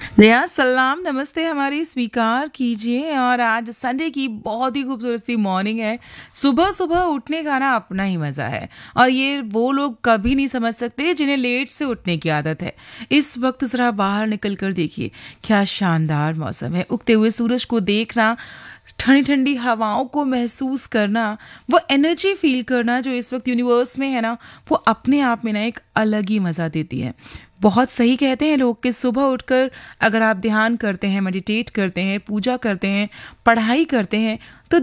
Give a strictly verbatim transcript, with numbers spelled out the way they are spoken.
या सलाम, नमस्ते हमारी स्वीकार कीजिए और आज संडे की बहुत ही खूबसूरत सी मॉर्निंग है। सुबह-सुबह उठने का ना अपना ही मज़ा है और ये वो लोग कभी नहीं समझ सकते जिन्हें लेट से उठने की आदत है। इस वक़्त ज़रा बाहर निकल कर देखिए, क्या शानदार मौसम है। उगते हुए सूरज को देखना, ठंडी-ठंडी हवाओं को महसूस करना, वो एनर्जी फ़ील करना जो इस वक़्त यूनिवर्स में है ना, वो अपने आप में ना एक अलग ही मज़ा देती है। बहुत सही कहते हैं लोग कि सुबह उठकर अगर आप ध्यान करते हैं, मेडिटेट करते हैं, पूजा करते हैं, पढ़ाई करते हैं, तो